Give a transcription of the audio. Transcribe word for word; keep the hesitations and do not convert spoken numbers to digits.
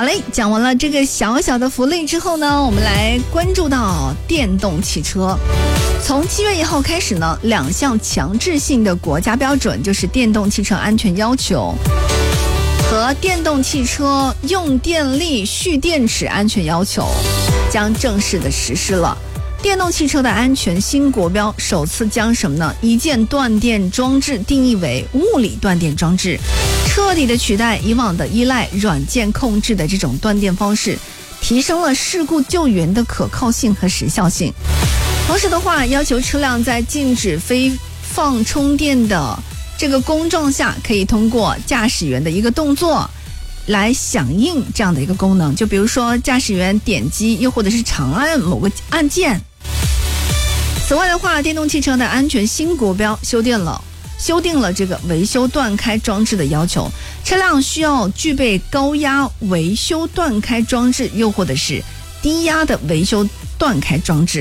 好嘞，讲完了这个小小的福利之后呢，我们来关注到电动汽车。从七月一号开始呢，两项强制性的国家标准，就是电动汽车安全要求和电动汽车用电力蓄电池安全要求将正式的实施了。电动汽车的安全新国标首次将什么呢？一键断电装置定义为物理断电装置，彻底的取代以往的依赖软件控制的这种断电方式，提升了事故救援的可靠性和时效性。同时的话，要求车辆在禁止非放充电的这个公状下，可以通过驾驶员的一个动作来响应这样的一个功能，就比如说驾驶员点击又或者是长按某个按键。此外的话，电动汽车的安全新国标修订了修订了这个维修断开装置的要求，车辆需要具备高压维修断开装置又或者是低压的维修断开装置。